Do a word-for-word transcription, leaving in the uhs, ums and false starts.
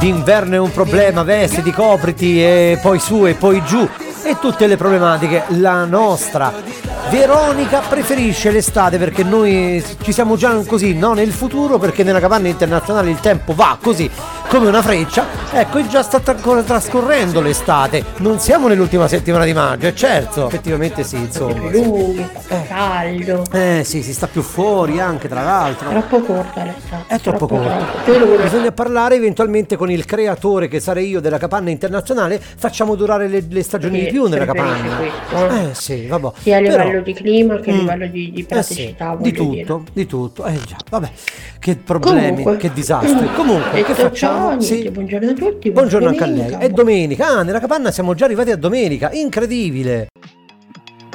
d'inverno è un problema, vestiti, copriti e poi su e poi giù e tutte le problematiche. La nostra Veronica preferisce l'estate perché noi ci siamo già così, no, nel futuro, perché nella capanna internazionale il tempo va così come una freccia. Ecco, e già sta ancora trascorrendo l'estate, non siamo nell'ultima settimana di maggio, è certo, effettivamente sì, insomma. Lui, eh. caldo. Eh sì, si sta più fuori anche, tra l'altro. Troppo corta l'estate. È troppo, troppo corta. Bisogna parlare eventualmente con il creatore, che sarei io, della capanna internazionale. Facciamo durare le, le stagioni sì, di più nella capanna. Questo, eh? eh sì, vabbè. Sia a livello Però, di clima che a livello di, di praticità. Eh sì, di tutto, dire. di tutto. Eh già, vabbè. Che problemi, Comunque, che disastri. Comunque, che facciamo? Ciao, sì. Buongiorno a tutti. Buongiorno anche a lei. È domenica. Ah, nella capanna siamo già arrivati a domenica. Incredibile.